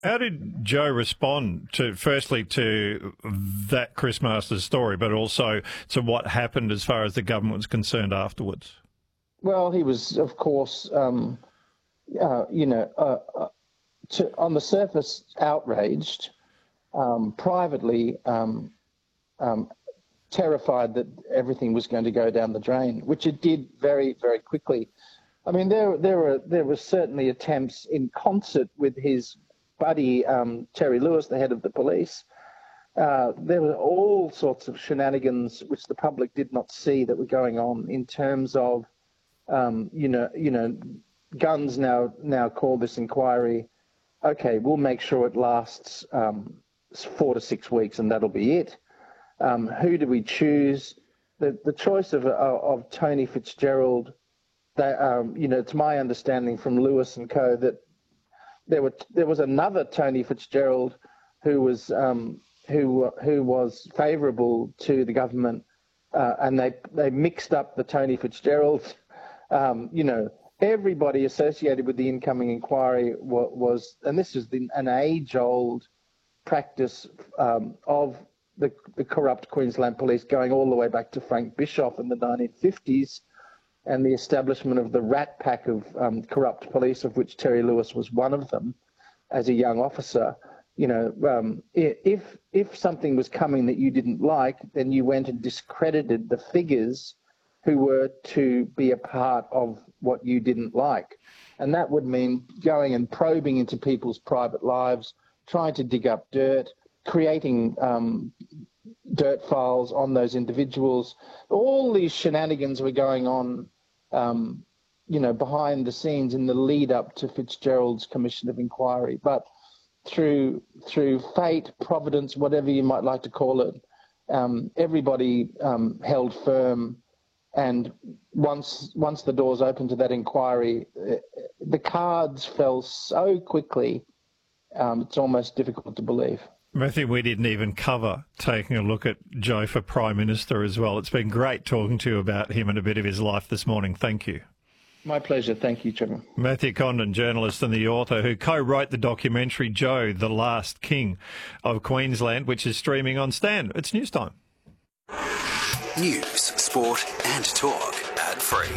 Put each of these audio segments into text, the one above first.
How did Joe respond to, firstly, to that Chris Masters story, but also to what happened as far as the government was concerned afterwards? Well, he was, of course, on the surface outraged, privately terrified that everything was going to go down the drain, which it did very, very quickly. I mean, there were certainly attempts in concert with his buddy Terry Lewis, the head of the police. There were all sorts of shenanigans which the public did not see that were going on in terms of, Guns now call this inquiry. Okay, we'll make sure it lasts 4 to 6 weeks, and that'll be it. Who do we choose? The choice of Tony Fitzgerald. To my understanding from Lewis and Co. that there was another Tony Fitzgerald who was favourable to the government, and they mixed up the Tony Fitzgerald. Everybody associated with the incoming inquiry was, and this is an age-old practice of the corrupt Queensland Police going all the way back to Frank Bischoff in the 1950s and the establishment of the rat pack of corrupt police, of which Terry Lewis was one of them as a young officer. If something was coming that you didn't like, then you went and discredited the figures who were to be a part of what you didn't like. And that would mean going and probing into people's private lives, trying to dig up dirt, creating dirt files on those individuals. All these shenanigans were going on, behind the scenes in the lead up to Fitzgerald's commission of inquiry. But through fate, providence, whatever you might like to call it, everybody held firm. And once the doors opened to that inquiry, the cards fell so quickly, it's almost difficult to believe. Matthew, we didn't even cover taking a look at Joe for Prime Minister as well. It's been great talking to you about him and a bit of his life this morning. Thank you. My pleasure. Thank you, Trevor. Matthew Condon, journalist and the author who co-wrote the documentary Joe, the Last King of Queensland, which is streaming on Stan. It's news time. News, sport and talk ad-free.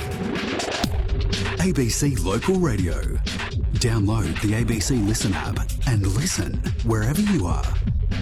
ABC Local Radio. Download the ABC Listen app and listen wherever you are.